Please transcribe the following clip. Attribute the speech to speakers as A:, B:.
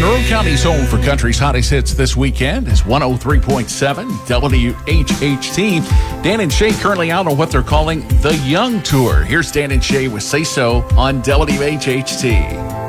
A: Monroe County's home for country's hottest hits this weekend is 103.7 WHHT. Dan and Shay currently out on what they're calling the Young Tour. Here's Dan and Shay with Say So on WHHT.